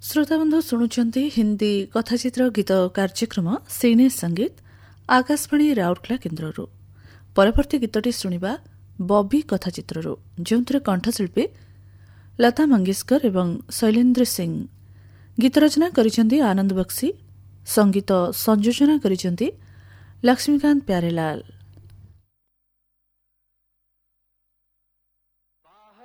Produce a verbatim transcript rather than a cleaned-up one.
ଶ୍ରୋତାବନ୍ଧୁ ଶୁଣୁଛନ୍ତି ହିନ୍ଦୀ କଥାଚିତ୍ର ଗୀତ କାର୍ଯ୍ୟକ୍ରମ ସିନେ ସଙ୍ଗୀତ ଆକାଶବାଣୀ ରାଉରକେଲା କେନ୍ଦ୍ରରୁ। ପରବର୍ତ୍ତୀ ଗୀତଟି ଶୁଣିବା ବବି କଥାଚିତ୍ରରୁ, ଯେଉଁଥିରେ କଣ୍ଠଶିଳ୍ପୀ ଲତା ମଙ୍ଗେଶକର ଏବଂ ଶୈଲେନ୍ଦ୍ର ସିଂ। ଗୀତ ରଚନା କରିଛନ୍ତି ଆନନ୍ଦ ବକ୍ସି, ସଙ୍ଗୀତ ସଂଯୋଜନା କରିଛନ୍ତି ଲକ୍ଷ୍ମୀକାନ୍ତ ପ୍ୟାରେଲାଲ।